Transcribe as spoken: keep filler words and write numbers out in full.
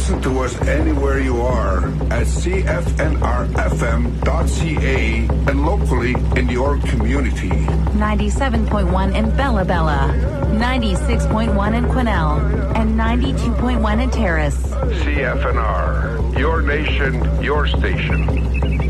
Listen to us anywhere you are at C F N R F M dot C A and locally in your community. ninety-seven point one in Bella Bella, ninety-six point one in Quesnel, and ninety-two point one in Terrace. C F N R, your nation, your station.